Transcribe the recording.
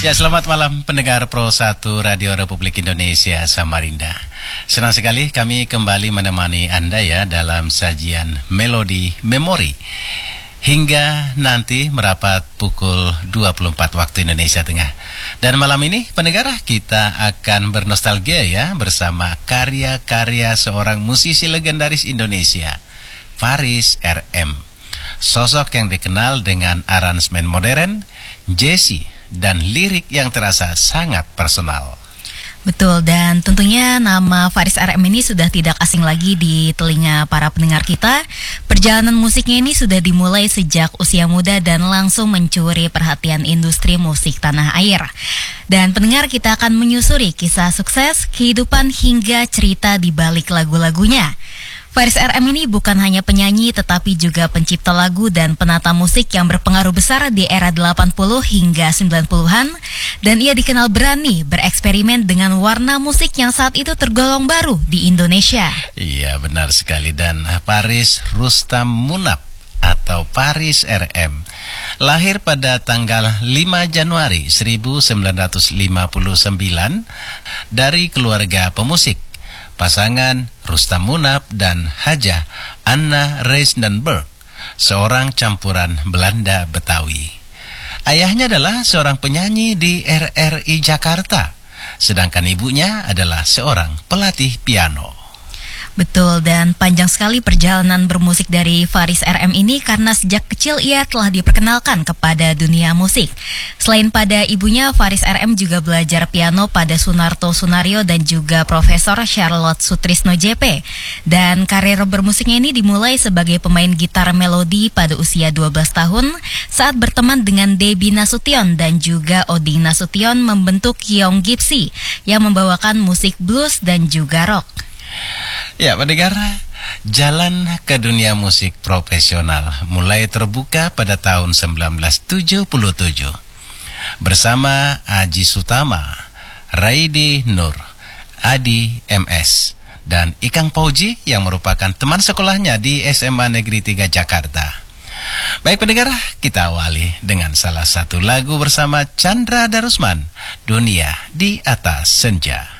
Ya, selamat malam pendengar Pro 1 Radio Republik Indonesia Samarinda. Senang sekali kami kembali menemani Anda ya dalam sajian Melodi Memori. Hingga nanti merapat pukul 24 waktu Indonesia Tengah. Dan malam ini pendengar kita akan bernostalgia ya bersama karya-karya seorang musisi legendaris Indonesia, Faris RM. Sosok yang dikenal dengan aransemen modern, jazzy, dan lirik yang terasa sangat personal. Betul, dan tentunya nama Faris RM ini sudah tidak asing lagi di telinga para pendengar kita. Perjalanan musiknya ini sudah dimulai sejak usia muda dan langsung mencuri perhatian industri musik tanah air. Dan pendengar, kita akan menyusuri kisah sukses, kehidupan hingga cerita di balik lagu-lagunya. Faris RM ini bukan hanya penyanyi tetapi juga pencipta lagu dan penata musik yang berpengaruh besar di era 80 hingga 90-an, dan ia dikenal berani bereksperimen dengan warna musik yang saat itu tergolong baru di Indonesia. Iya, benar sekali. Dan Faris Rustam Munap atau Faris RM lahir pada tanggal 5 Januari 1959 dari keluarga pemusik. Pasangan Rustam Munap dan Hajah Anna Reisdenburg, seorang campuran Belanda Betawi. Ayahnya adalah seorang penyanyi di RRI Jakarta, sedangkan ibunya adalah seorang pelatih piano. Betul, dan panjang sekali perjalanan bermusik dari Faris RM ini karena sejak kecil ia telah diperkenalkan kepada dunia musik. Selain pada ibunya, Faris RM juga belajar piano pada Sunarto Sunario dan juga Profesor Charlotte Sutrisno JP. Dan karir bermusiknya ini dimulai sebagai pemain gitar melodi pada usia 12 tahun saat berteman dengan Debbie Nasution dan juga Oding Nasution membentuk Young Gypsy yang membawakan musik blues dan juga rock. Ya, pendengar, jalan ke dunia musik profesional mulai terbuka pada tahun 1977 bersama Aji Sutama, Raidi Nur, Adi MS, dan Ikang Pauji yang merupakan teman sekolahnya di SMA Negeri 3 Jakarta. Baik pendengar, kita awali dengan salah satu lagu bersama Chandra Darusman, Dunia di Atas Senja.